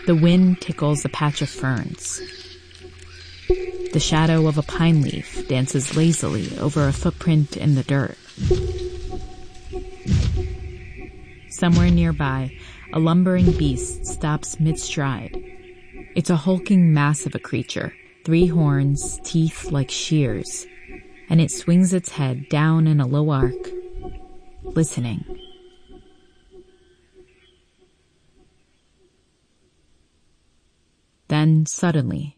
The wind tickles a patch of ferns. The shadow of a pine leaf dances lazily over a footprint in the dirt. Somewhere nearby, a lumbering beast stops mid-stride. It's a hulking mass of a creature, 3 horns, teeth like shears, and it swings its head down in a low arc, listening. Then, suddenly,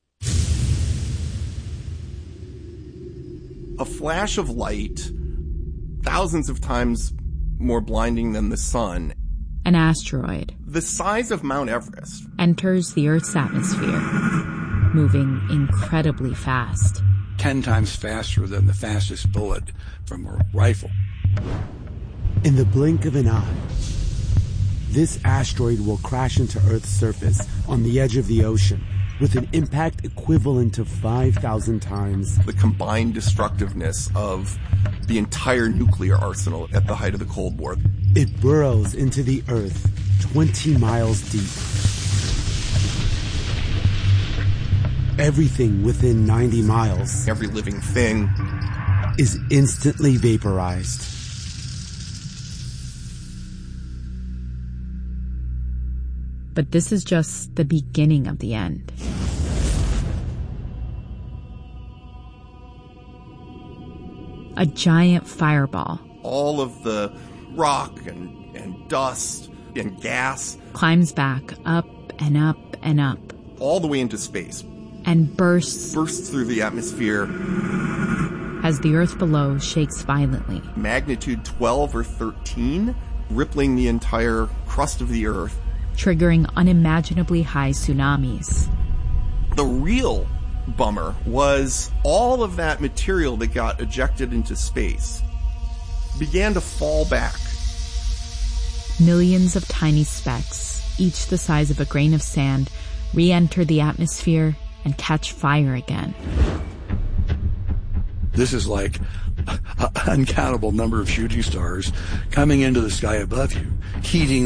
a flash of light, thousands of times more blinding than the sun, an asteroid, the size of Mount Everest, enters the Earth's atmosphere, moving incredibly fast. 10 times faster than the fastest bullet from a rifle. In the blink of an eye, this asteroid will crash into Earth's surface on the edge of the ocean with an impact equivalent to 5,000 times the combined destructiveness of the entire nuclear arsenal at the height of the Cold War. It burrows into the Earth 20 miles deep. Everything within 90 miles, every living thing, is instantly vaporized. But this is just the beginning of the end. A giant fireball. All of the rock and dust and gas climbs back up and up and up. All the way into space. And bursts through the atmosphere. As the Earth below shakes violently. Magnitude 12 or 13, rippling the entire crust of the Earth. Triggering unimaginably high tsunamis. The real bummer was all of that material that got ejected into space began to fall back. Millions of tiny specks, each the size of a grain of sand, re-enter the atmosphere and catch fire again. This is like an uncountable number of shooting stars coming into the sky above you, heating